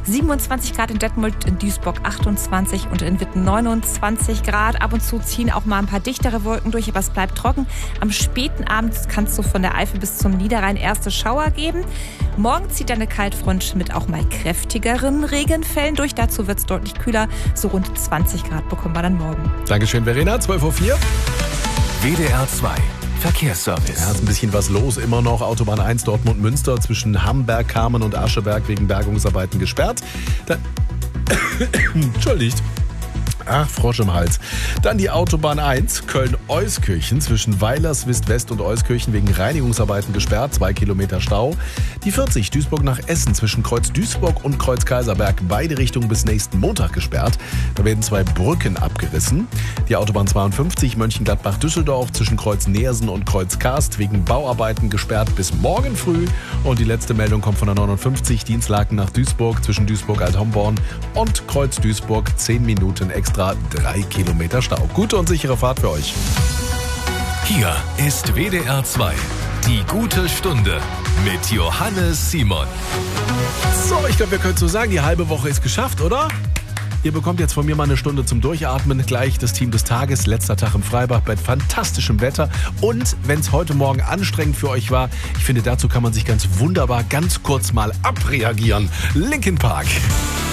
27 Grad in Detmold, in Duisburg 28 und in Witten 29 Grad. Ab und zu ziehen auch mal ein paar dichtere Wolken durch, aber es bleibt trocken. Am späten Abend kann es so von der Eifel bis zum Niederrhein erste Schauer geben. Morgen zieht eine Kaltfront mit auch mal kräftigeren Regenfällen durch. Dazu wird es deutlich kühler. So rund 20 Grad bekommen wir dann morgen. Dankeschön, Verena. 12:04 Uhr. WDR 2 Verkehrsservice. Ja, ist ein bisschen was los. Immer noch Autobahn 1 Dortmund-Münster zwischen Hamberg, Kamen und Ascheberg wegen Bergungsarbeiten gesperrt. Entschuldigt. Ach, Frosch im Hals. Dann die Autobahn 1 Köln-Euskirchen zwischen Weilerswist-West und Euskirchen wegen Reinigungsarbeiten gesperrt. 2 Kilometer Stau. Die 40 Duisburg nach Essen zwischen Kreuz Duisburg und Kreuz Kaiserberg. Beide Richtungen bis nächsten Montag gesperrt. Da werden 2 Brücken abgerissen. Die Autobahn 52 Mönchengladbach-Düsseldorf zwischen Kreuz Neersen und Kreuz Karst wegen Bauarbeiten gesperrt bis morgen früh. Und die letzte Meldung kommt von der 59 Dienstlaken nach Duisburg zwischen Duisburg-Alt-Homborn und Kreuz Duisburg. 10 Minuten extra 3 Kilometer Stau. Gute und sichere Fahrt für euch. Hier ist WDR 2. Die gute Stunde mit Johannes Simon. So, ich glaube, wir können so sagen, die halbe Woche ist geschafft, oder? Ihr bekommt jetzt von mir mal eine Stunde zum Durchatmen. Gleich das Team des Tages, letzter Tag im Freibad bei fantastischem Wetter. Und wenn es heute Morgen anstrengend für euch war, ich finde, dazu kann man sich ganz wunderbar ganz kurz mal abreagieren. Linkin Park.